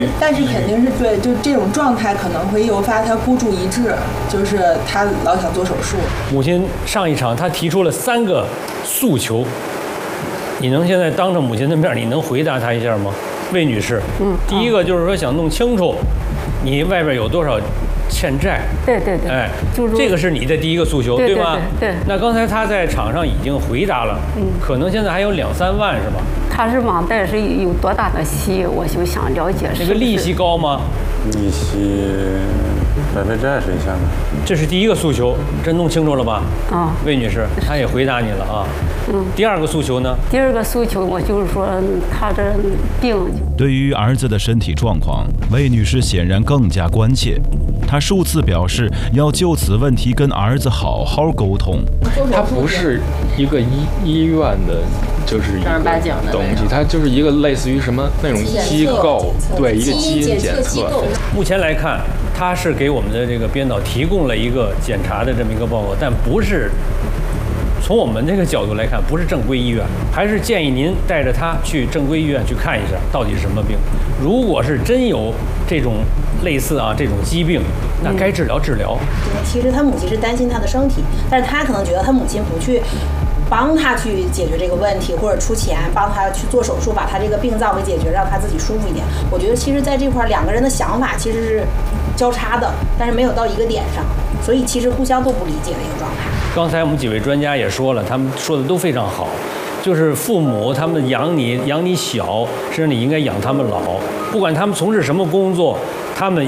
但是肯定是对，就这种状态可能会诱发他孤注一掷，就是他老想做手术。 母亲上一场她提出了3个诉求，你能现在当着母亲的面，你能回答她一下吗？魏女士，第一个就是说想弄清楚你外边有多少欠债。 对， 哎，这个是你的第一个诉求，对吗？ 对。 那刚才他在场上已经回答了，可能现在还有2、3万是吧？ 他是网贷是有多大的息？我就想了解。 那个利息高吗？ 利息100%以下的。 这是第一个诉求，这弄清楚了吧？ 啊， 魏女士，她也回答你了啊。第二个诉求呢？ 第二个诉求，我就是说他这病。 对于儿子的身体状况，魏女士显然更加关切。她数次表示要就此问题跟儿子好好沟通。 它不是一个医院的，就是一个东西，它就是一个类似于什么那种机构，对，一个基因检测。 目前来看，他是给我们的这个编导提供了一个检查的这么一个报告，但不是从我们这个角度来看，不是正规医院，还是建议您带着他去正规医院去看一下到底是什么病。如果是真有这种类似这种疾病，那该治疗治疗。 其实他母亲是担心他的身体，但是他可能觉得他母亲不去帮他去解决这个问题，或者出钱帮他去做手术，把他这个病灶给解决，让他自己舒服一点。我觉得其实在这块2个人的想法其实是交叉的，但是没有到一个点上，所以其实互相都不理解的一个状态。 刚才我们几位专家也说了，他们说的都非常好，就是父母他们养你小，实际上你应该养他们老，不管他们从事什么工作，他们。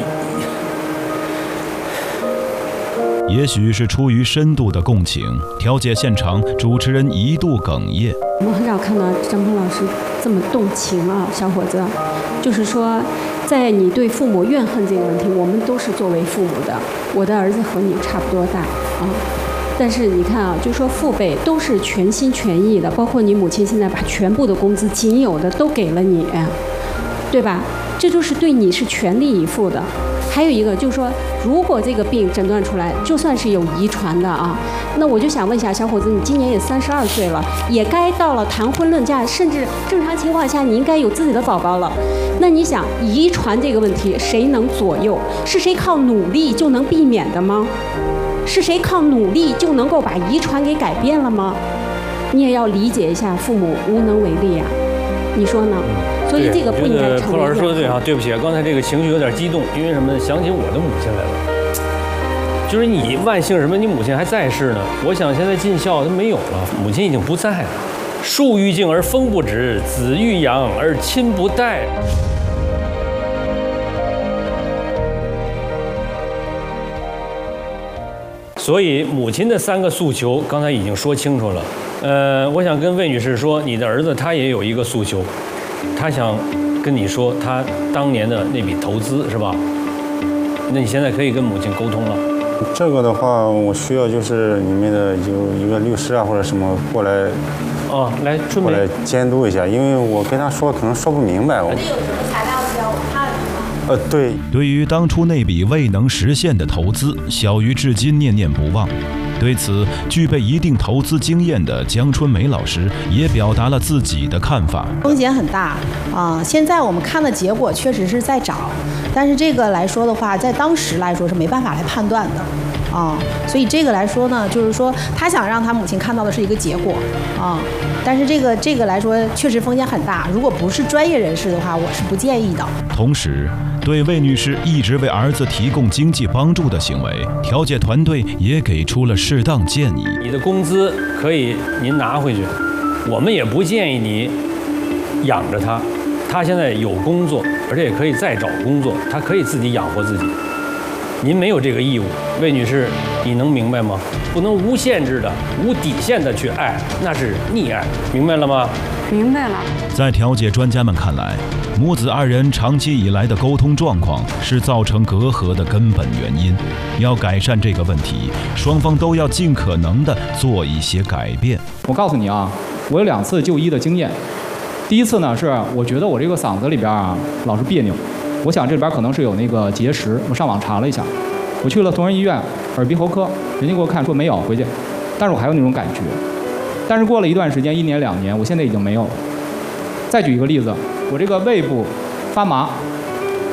也许是出于深度的共情，调解现场主持人一度哽咽。 我们很少看到张鹏老师这么动情啊，小伙子，就是说，在你对父母怨恨这个问题，我们都是作为父母的。我的儿子和你差不多大啊，但是你看啊，就说父辈都是全心全意的，包括你母亲现在把全部的工资仅有的都给了你，对吧？这都是对你是全力以赴的。还有一个就是说，如果这个病诊断出来，就算是有遗传的啊，那我就想问一下小伙子，你今年也32岁了，也该到了谈婚论嫁，甚至正常情况下你应该有自己的宝宝了。那你想，遗传这个问题谁能左右？是谁靠努力就能避免的吗？是谁靠努力就能够把遗传给改变了吗？你也要理解一下，父母无能为力呀，你说呢？所以这个不应该成为。 蒲老师说的对对不起，刚才这个情绪有点激动，因为什么呢？想起我的母亲来了。就是你万幸什么？你母亲还在世呢。我想现在尽孝她没有了，母亲已经不在了。树欲静而风不止，子欲养而亲不待。所以母亲的3个诉求刚才已经说清楚了。我想跟魏女士说，你的儿子他也有一个诉求。他想跟你说他当年的那笔投资是吧？那你现在可以跟母亲沟通了。 这个的话，我需要就是你们的有一个律师或者什么过来，过来监督一下，因为我跟他说可能说不明白。 这有什么材料需要我看吗？ 对。 对于当初那笔未能实现的投资，小鱼至今念念不忘。对此，具备一定投资经验的江春梅老师也表达了自己的看法。 风险很大现在我们看的结果确实是在涨，但是这个来说的话，在当时来说是没办法来判断的所以这个来说呢，就是说他想让他母亲看到的是一个结果但是这个来说确实风险很大，如果不是专业人士的话，我是不建议的。 同时，对魏女士一直为儿子提供经济帮助的行为，调解团队也给出了适当建议。 你的工资可以您拿回去，我们也不建议你养着他，他现在有工作，而且也可以再找工作，他可以自己养活自己。您没有这个义务，魏女士，你能明白吗？不能无限制的、无底线的去爱，那是溺爱，明白了吗？ 明白了。 在调解专家们看来，母子2人长期以来的沟通状况是造成隔阂的根本原因。要改善这个问题，双方都要尽可能的做一些改变。 我告诉你啊，我有2次就医的经验。第一次呢，是我觉得我这个嗓子里边老是别扭。我想这里边可能是有那个结石，我上网查了一下，我去了同仁医院耳鼻喉科，人家给我看说没有，回去，但是我还有那种感觉。但是过了一段时间，1年2年，我现在已经没有了。再举一个例子，我这个胃部发麻，